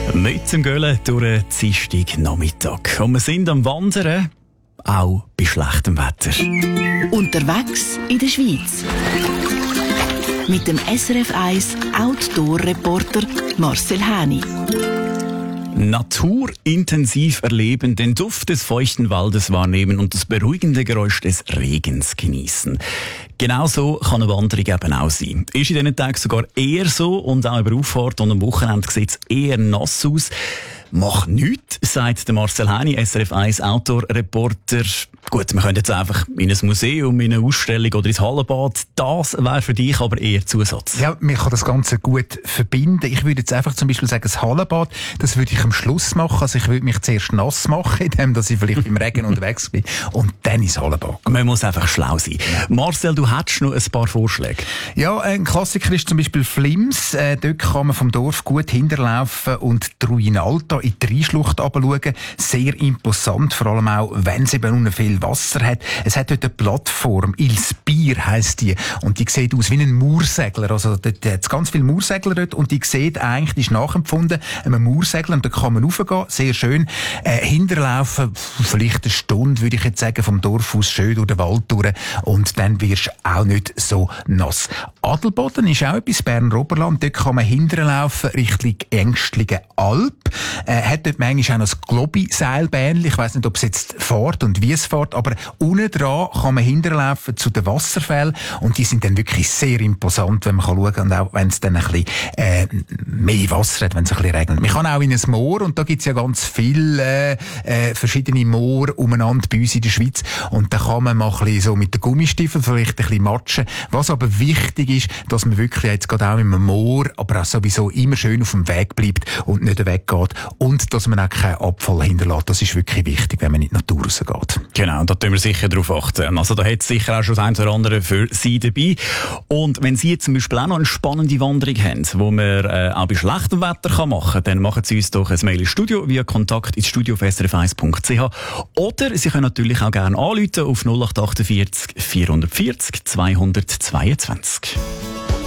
Mit dem Göllen durch einen Dienstagnachmittag. Und wir sind am Wandern, auch bei schlechtem Wetter. Unterwegs in der Schweiz. Mit dem SRF 1 Outdoor-Reporter Marcel Häni. Natur intensiv erleben, den Duft des feuchten Waldes wahrnehmen und das beruhigende Geräusch des Regens genießen. Genauso kann eine Wanderung eben auch sein. Ist in diesen Tagen sogar eher so und auch über Auffahrt und am Wochenende sieht es eher nass aus. Macht nichts, sagt der Marcel Häni, SRF 1 Outdoor-Reporter. Gut, wir können jetzt einfach in ein Museum, in eine Ausstellung oder ins Hallenbad. Das wäre für dich aber eher Zusatz. Ja, man kann das Ganze gut verbinden. Ich würde jetzt einfach zum Beispiel sagen, das Hallenbad, das würde ich am Schluss machen. Also ich würde mich zuerst nass machen, indem dass ich vielleicht im Regen unterwegs bin und dann ins Hallenbad. Man muss einfach schlau sein. Marcel, du hättest noch ein paar Vorschläge. Ja, ein Klassiker ist zum Beispiel Flims. Dort kann man vom Dorf gut hinterlaufen und die Ruine Alta in die Rheinschlucht runterschauen. Sehr imposant, vor allem auch, wenn es eben noch viel Wasser hat. Es hat dort eine Plattform, Il Spir heisst die, und die sieht aus wie ein Mauersegler. Also dort hat es ganz viele Mauersegler dort und die sieht eigentlich, die ist nachempfunden, einem Mauersegler, und da kann man raufgehen, sehr schön. Hinterlaufen, vielleicht eine Stunde, würde ich jetzt sagen, vom Dorf aus schön durch den Wald durch, und dann wirst du auch nicht so nass. Adelboden ist auch etwas, Berner Oberland, dort kann man hinterlaufen Richtung Ängstlige Alp. Hat dort manchmal auch noch das Globi-Seilbähnchen. Ich weiss nicht, ob es jetzt fährt und wie es fährt, aber unten dran kann man hinterlaufen zu den Wasserfällen, und die sind dann wirklich sehr imposant, wenn man schauen kann, und auch wenn es dann ein bisschen mehr Wasser hat, wenn es ein bisschen regnet. Man kann auch in ein Moor, und da gibt es ja ganz viele verschiedene Moore umeinander bei uns in der Schweiz, und da kann man mal ein bisschen so mit den Gummistiefeln vielleicht ein bisschen matschen. Was aber wichtig ist, dass man wirklich jetzt gerade auch im Moor, aber auch sowieso immer schön auf dem Weg bleibt und nicht weggeht, und dass man auch keinen Abfall hinterlässt. Das ist wirklich wichtig, wenn man in die Natur rausgeht. Genau, da tun wir sicher darauf achten. Also da hat es sicher auch schon das eine oder andere für Sie dabei. Und wenn Sie jetzt zum Beispiel auch noch eine spannende Wanderung haben, wo man auch bei schlechtem Wetter machen kann, dann machen Sie uns doch ein Mail ins Studio via Kontakt ins studio@srf1.ch. Oder Sie können natürlich auch gerne anrufen auf 0848 440 222.